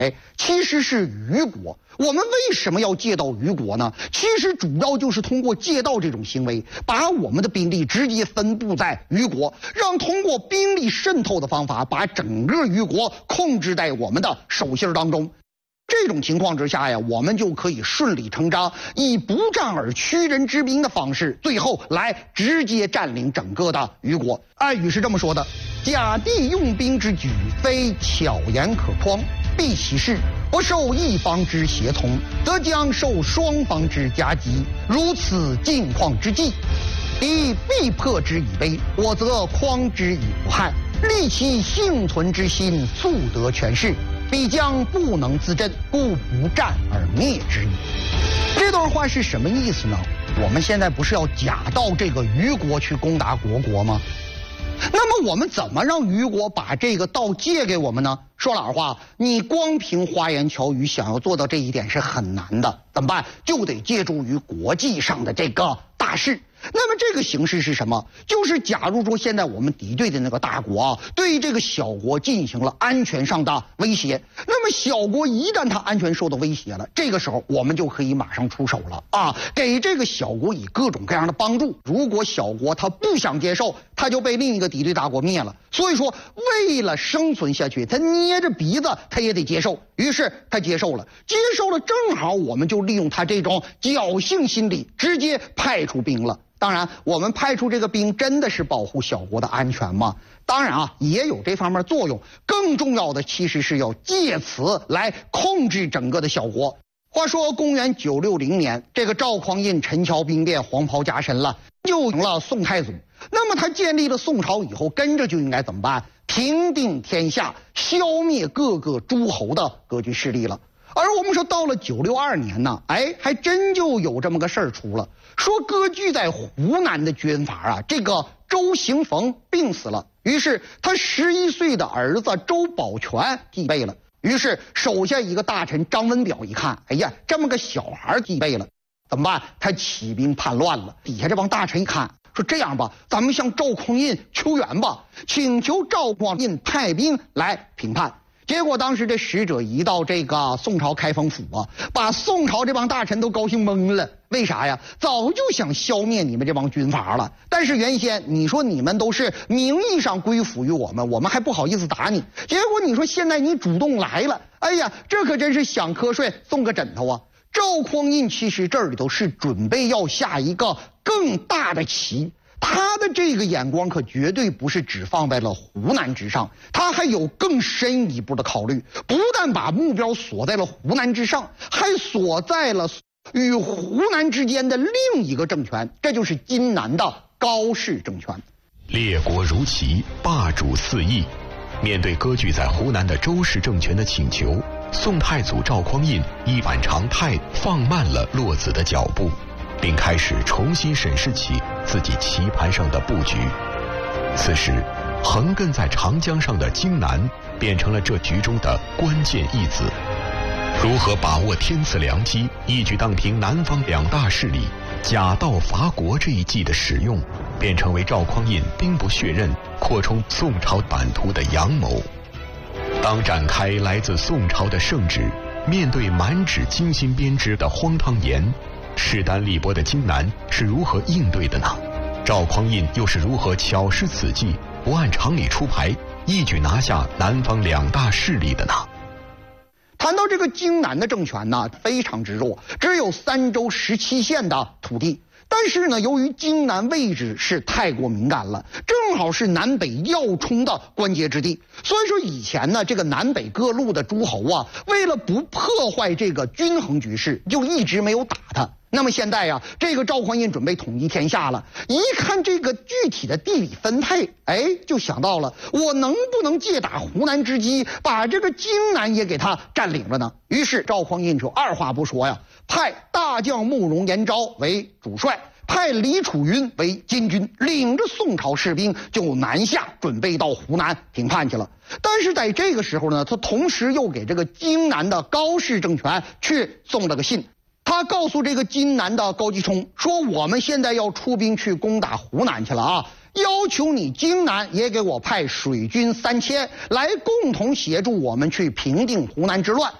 其实是虞国。我们为什么要借道虞国呢？其实主要就是通过借道这种行为，把我们的兵力直接分布在虞国，让通过兵力渗透的方法，把整个虞国控制在我们的手心当中。这种情况之下呀，我们就可以顺理成章，以不战而屈人之兵的方式，最后来直接占领整个的虞国。暗语是这么说的：假地用兵之举，非巧言可匡，必其事。不受一方之协从，则将受双方之夹击。如此境况之际，敌必破之以威，我则匡之以不害，利其幸存之心，速得权势。必将不能自振，故不战而灭之矣。这段话是什么意思呢？我们现在不是要假到这个虞国去攻打虢国吗？那么我们怎么让虞国把这个道借给我们呢？说老实话，你光凭花言巧语想要做到这一点是很难的。怎么办？就得借助于国际上的这个大势。那么这个形势是什么？就是假如说现在我们敌对的那个大国啊，对这个小国进行了安全上的威胁，那么小国一旦它安全受到威胁了，这个时候我们就可以马上出手了啊，给这个小国以各种各样的帮助。如果小国它不想接受，它就被另一个敌对大国灭了。所以说，为了生存下去，他捏着鼻子他也得接受。于是他接受了，正好我们就利用他这种侥幸心理，直接派出兵了。当然，我们派出这个兵真的是保护小国的安全吗？当然啊，也有这方面作用。更重要的其实是要借此来控制整个的小国。话说公元960年，这个赵匡胤陈桥兵变，黄袍加身了，就成了宋太祖。那么他建立了宋朝以后，跟着就应该怎么办？平定天下，消灭各个诸侯的割据势力了。而我们说到了962年呢，还真就有这么个事儿出了，说割据在湖南的军阀啊，这个周行逢病死了，于是他11岁的儿子周保全继位了。于是手下一个大臣张文表一看，哎呀，这么个小孩继位了，怎么办？他起兵叛乱了。底下这帮大臣一看，说这样吧，咱们向赵匡胤求援吧，请求赵匡胤派兵来平叛。结果当时这使者一到这个宋朝开封府啊，把宋朝这帮大臣都高兴懵了。为啥呀？早就想消灭你们这帮军阀了，但是原先你说你们都是名义上归附于我们，我们还不好意思打你。结果你说现在你主动来了，哎呀，这可真是想瞌睡送个枕头啊！赵匡胤其实这里头是准备要下一个更大的棋。他的这个眼光可绝对不是只放在了湖南之上，他还有更深一步的考虑，不但把目标锁在了湖南之上，还锁在了与湖南之间的另一个政权，这就是今南的高氏政权。 列国如棋，霸主四溢。面对割据在湖南的周氏政权的请求，宋太祖赵匡胤一反常态，放慢了落子的脚步，并开始重新审视起自己棋盘上的布局。此时，横亘在长江上的荆南变成了这局中的关键一子。如何把握天赐良机，一举荡平南方两大势力，假道伐国这一计的使用，便成为赵匡胤兵不血刃扩充宋朝版图的阳谋。当展开来自宋朝的圣旨，面对满纸精心编织的荒唐言，势单力薄的荆南是如何应对的呢？赵匡胤又是如何巧施此计，不按常理出牌，一举拿下南方两大势力的呢？ 谈到这个荆南的政权呢，非常之弱，只有3州17县的土地。但是呢，由于荆南位置是太过敏感了，正好是南北要冲的关节之地，所以说以前呢，这个南北各路的诸侯啊，为了不破坏这个均衡局势，就一直没有打他。那么现在呀，这个赵匡胤准备统一天下了，一看这个具体的地理分配，就想到了我能不能借打湖南之机，把这个荆南也给他占领了呢？于是赵匡胤就二话不说呀，派大将慕容延昭为主帅，派李楚云为监军，领着宋朝士兵就南下，准备到湖南平叛去了。但是在这个时候呢，他同时又给这个荆南的高氏政权去送了个信。他告诉这个荆南的高继冲说，我们现在要出兵去攻打湖南去了啊， 要求你荆南也给我派水军3000来共同协助我们去平定湖南之乱。